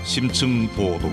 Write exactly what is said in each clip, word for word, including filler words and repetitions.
심층 보도.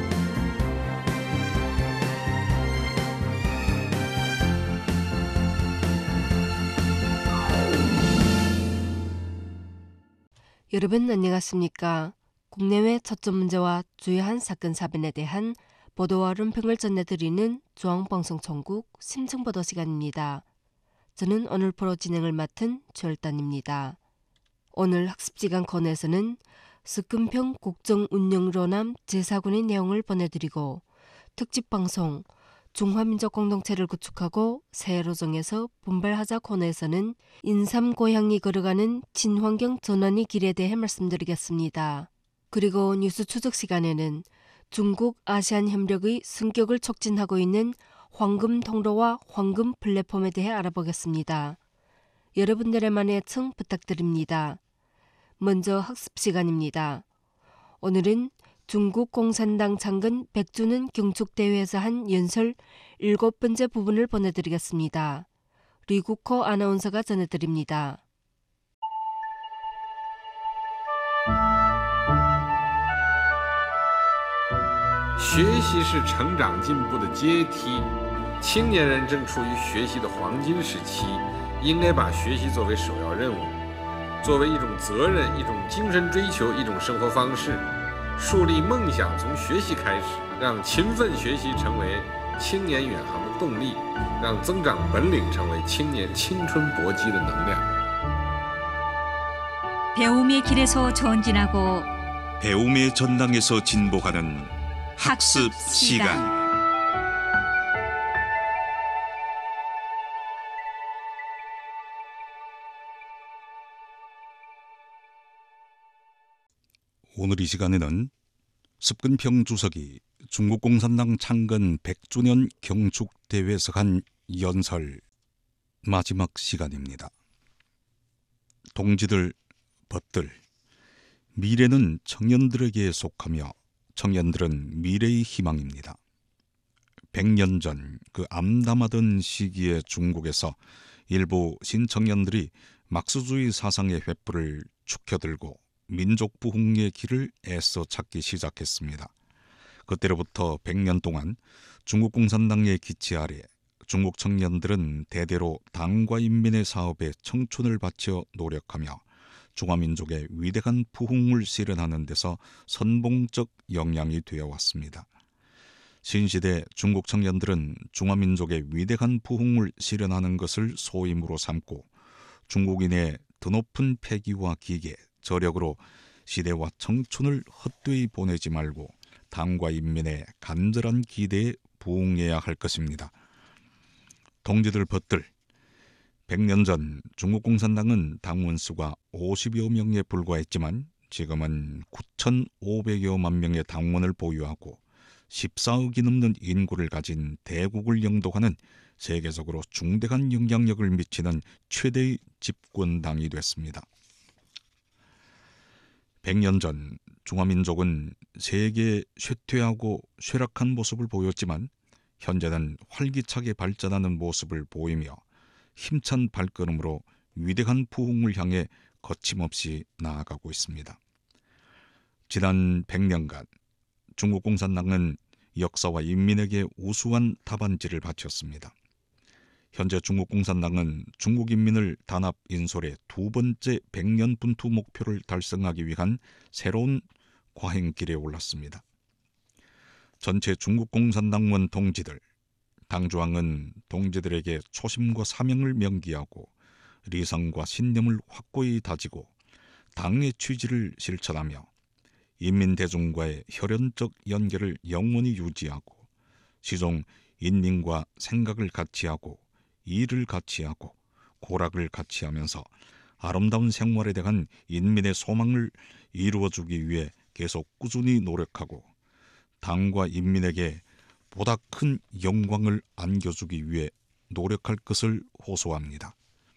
여러분 안녕하십니까? 국내외 초점 문제와 주요한 사건 사변에 대한 보도와論評을 전해드리는 중앙방송 전국 심층보도 시간입니다. 저는 오늘 프로 진행을 맡은 최열단입니다. 오늘 학습지간 코너에서는 석금평 국정운영론함 제사 권의 내용을 보내드리고 특집방송 중화민족 공동체를 구축하고 새해로 정해서 분발하자 코너에서는 인삼 고향이 걸어가는 친환경 전환의 길에 대해 말씀드리겠습니다. 그리고 뉴스 추적 시간에는 중국 아시안 협력의 승격을 촉진하고 있는 황금 통로와 황금 플랫폼에 대해 알아보겠습니다. 여러분들의 많은 애청 부탁드립니다. 먼저 학습 시간입니다. 오늘은 중국 공산당 창건 백 주년 경축대회에서 한 연설 일곱 번째 부분을 보내드리겠습니다. 리국호 아나운서가 전해드립니다. 学习是成长进步的阶梯，青年人正处于学习的黄金时期，应该把学习作为首要任务，作为一种责任、一种精神追求、一种生活方式，树立梦想从学习开始，让勤奋学习成为青年远航的动力，让增长本领成为青年青春搏击的能量。 배움의 길에서 전진하고 배움의 전당에서 진보하는 학습 시간. 오늘 이 시간에는 석근평 주석이 중국 공산당 창건 백 주년 경축대회에서 한 연설 마지막 시간입니다. 동지들, 벗들, 미래는 청년들에게 속하며 청년들은 미래의 희망입니다. 백 년 전 그 암담하던 시기의 중국에서 일부 신청년들이 막스주의 사상의 횃불을 축혀들고 민족 부흥의 길을 애써 찾기 시작했습니다. 그때로부터 백 년 동안 중국 공산당의 기치 아래 중국 청년들은 대대로 당과 인민의 사업에 청춘을 바쳐 노력하며 중화민족의 위대한 부흥을 실현하는 데서 선봉적 영향이 되어 왔습니다. 신시대 중국 청년들은 중화민족의 위대한 부흥을 실현하는 것을 소임으로 삼고 중국인의 드높은 패기와 기계, 저력으로 시대와 청춘을 헛되이 보내지 말고 당과 인민의 간절한 기대에 부응해야 할 것입니다. 동지들 벗들, 백 년 전 중국 공산당은 당원 수가 오십여 명에 불과했지만 지금은 구천오백여만 명의 당원을 보유하고 십사억이 넘는 인구를 가진 대국을 영도하는 세계적으로 중대한 영향력을 미치는 최대의 집권당이 됐습니다. 백 년 전 중화민족은 세계에 쇠퇴하고 쇠락한 모습을 보였지만 현재는 활기차게 발전하는 모습을 보이며 힘찬 발걸음으로 위대한 부흥을 향해 거침없이 나아가고 있습니다. 지난 백 년간 중국 공산당은 역사와 인민에게 우수한 답안지를 바쳤습니다. 현재 중국 공산당은 중국 인민을 단합 인솔의 두 번째 백년 분투 목표를 달성하기 위한 새로운 과행길에 올랐습니다. 전체 중국 공산당원 동지들, 당조항은 동지들에게 초심과 사명을 명기하고 리성과 신념을 확고히 다지고 당의 취지를 실천하며 인민대중과의 혈연적 연결을 영원히 유지하고 시종 인민과 생각을 같이 하고 일을 같이 하고 고락을 같이 하면서 아름다운 생활에 대한 인민의 소망을 이루어주기 위해 계속 꾸준히 노력하고 당과 인민에게 보다 큰 영광을 안겨주기 위해 노력할 것을 호소합니다.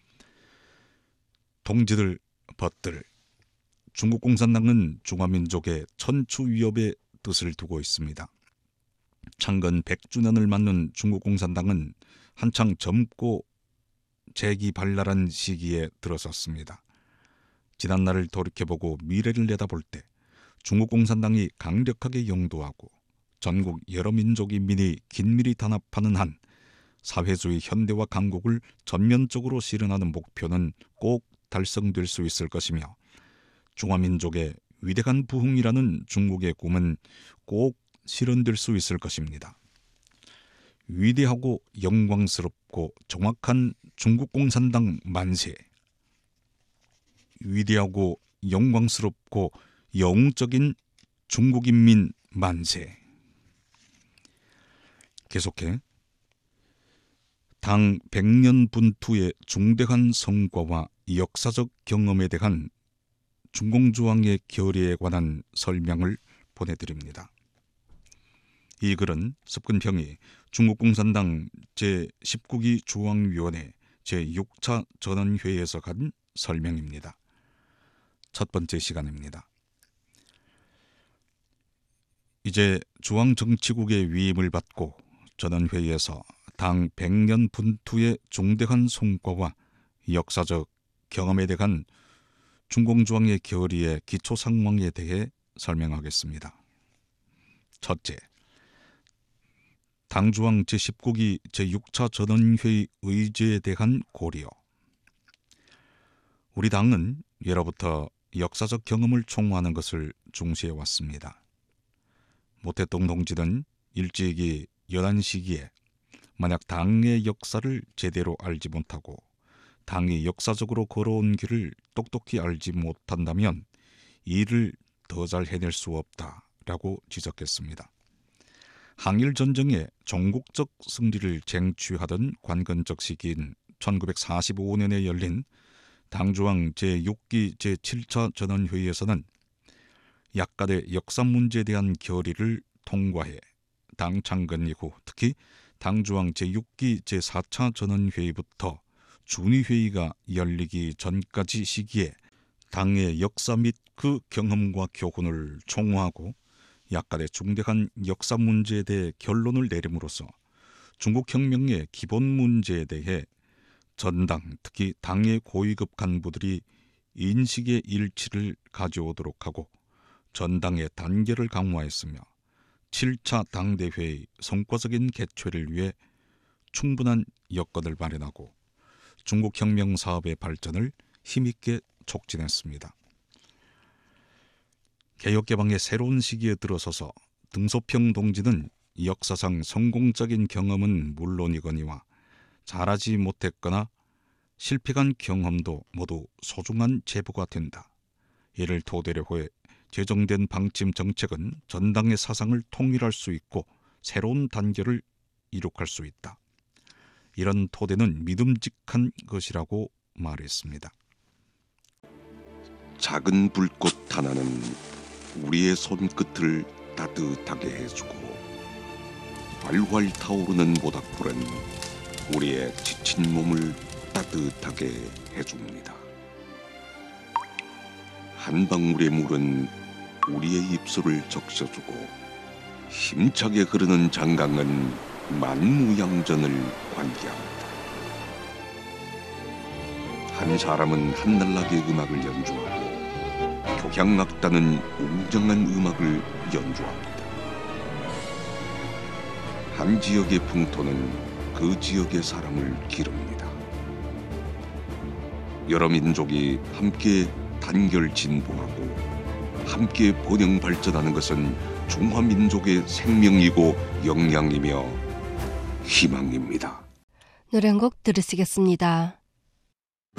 동지들, 벗들, 중국 공산당은 중화민족의 천추위협의 뜻을 두고 있습니다. 창건 백 주년을 맞는 중국 공산당은 한창 젊고 재기발랄한 시기에 들어섰습니다. 지난날을 돌이켜보고 미래를 내다볼 때 중국 공산당이 강력하게 영도하고 전국 여러 민족 인민이 긴밀히 단합하는 한 사회주의 현대화 강국을 전면적으로 실현하는 목표는 꼭 달성될 수 있을 것이며 중화민족의 위대한 부흥이라는 중국의 꿈은 꼭 실현될 수 있을 것입니다. 위대하고 영광스럽고 정확한 중국 공산당 만세. 위대하고 영광스럽고 영웅적인 중국인민 만세. 계속해 당 백 년 분투의 중대한 성과와 역사적 경험에 대한 중공주왕의 결의에 관한 설명을 보내드립니다. 이 글은 습근평이 중국공산당 제십구 기 중앙위원회 제육 차 전원회의에서 간 설명입니다. 첫 번째 시간입니다. 이제 중앙정치국의 위임을 받고 전원회의에서 당 백 년 분투의 중대한 성과와 역사적 경험에 대한 중공주왕의 결의의 기초 상황에 대해 설명하겠습니다. 첫째, 당중앙 제십구 기 제육 차 전원회의 의제에 대한 고려. 우리 당은 예로부터 역사적 경험을 총화하는 것을 중시해 왔습니다. 모택동 동지는 일제기 연안 시기에 만약 당의 역사를 제대로 알지 못하고 당이 역사적으로 걸어온 길을 똑똑히 알지 못한다면 이를 더 잘 해낼 수 없다라고 지적했습니다. 항일전쟁의 전국적 승리를 쟁취하던 관건적 시기인 천구백사십오 년에 열린 당중앙 제육 기 제칠 차 전원회의에서는 약간의 역사 문제에 대한 결의를 통과해 당 창건 이후 특히 당중앙 제육 기 제사 차 전원회의부터 준위회의가 열리기 전까지 시기에 당의 역사 및 그 경험과 교훈을 총화하고 약간의 중대한 역사 문제에 대해 결론을 내림으로써 중국혁명의 기본 문제에 대해 전당, 특히 당의 고위급 간부들이 인식의 일치를 가져오도록 하고 전당의 단결을 강화했으며 칠 차 당대회의 성과적인 개최를 위해 충분한 여건을 마련하고 중국혁명 사업의 발전을 힘있게 촉진했습니다. 개혁개방의 새로운 시기에 들어서서 등소평 동지는 역사상 성공적인 경험은 물론이거니와 잘하지 못했거나 실패한 경험도 모두 소중한 제보가 된다. 이를 토대로 해 제정된 방침 정책은 전당의 사상을 통일할 수 있고 새로운 단계를 이룩할 수 있다. 이런 토대는 믿음직한 것이라고 말했습니다. 작은 불꽃 하나는 우리의 손끝을 따뜻하게 해주고 활활 타오르는 모닥불은 우리의 지친 몸을 따뜻하게 해줍니다. 한 방울의 물은 우리의 입술을 적셔주고 힘차게 흐르는 장강은 만무양전을 관계합니다. 한 사람은 한날나게 음악을 연주하고 교향악단은 웅장한 음악을 연주합니다. 한 지역의 풍토는 그 지역의 사람을 기릅니다. 여러 민족이 함께 단결 진보하고 함께 번영 발전하는 것은 중화민족의 생명이고 역량이며 희망입니다. 노래 한 곡 들으시겠습니다.